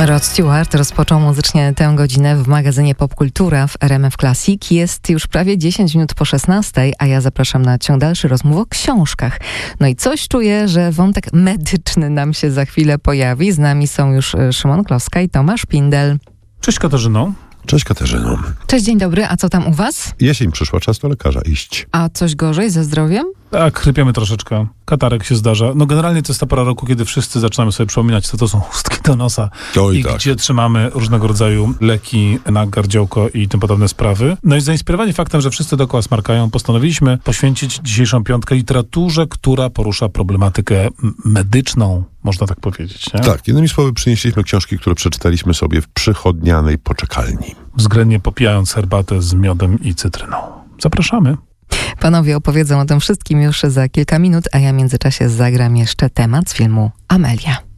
Rod Stewart rozpoczął muzycznie tę godzinę w magazynie Popkultura w RMF Classic. Jest już prawie 10 minut po 16, a ja zapraszam na ciąg dalszy rozmów o książkach. No i coś czuję, że wątek medyczny nam się za chwilę pojawi. Z nami są już Szymon Kloska i Tomasz Pindel. Cześć Katarzyno. Cześć Katarzyno. Cześć, dzień dobry. A co tam u was? Jesień przyszła, czas do lekarza iść. A coś gorzej ze zdrowiem? Tak, chrypiemy troszeczkę. Katarek się zdarza. No generalnie to jest ta pora roku, kiedy wszyscy zaczynamy sobie przypominać, co to są chustki do nosa. I tak. Gdzie trzymamy różnego rodzaju leki na gardziołko i tym podobne sprawy. No i zainspirowani faktem, że wszyscy dookoła smarkają, postanowiliśmy poświęcić dzisiejszą piątkę literaturze, która porusza problematykę medyczną, można tak powiedzieć. Nie? Tak, innymi słowy przynieśliśmy książki, które przeczytaliśmy sobie w przychodnianej poczekalni. Względnie popijając herbatę z miodem i cytryną. Zapraszamy. Panowie opowiedzą o tym wszystkim już za kilka minut, a ja w międzyczasie zagram jeszcze temat z filmu Amelia.